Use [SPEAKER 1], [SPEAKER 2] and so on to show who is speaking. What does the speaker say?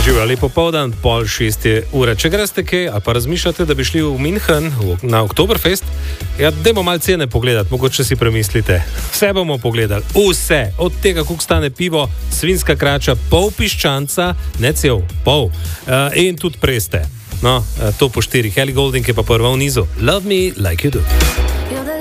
[SPEAKER 1] Živijo, lepo povdan, 5:30. Če greste kaj, a pa razmišljate, da bi šli v München na Oktoberfest, ja, dajmo malo cene pogledati, mogoče si premislite. Vse bomo pogledali, vse, od tega, koliko stane pivo, svinska krača, pol piščanca, ne cel, pol, in tudi preste. No, to po 4. Ellie Goulding je pa prva v nizu. Love me like you do.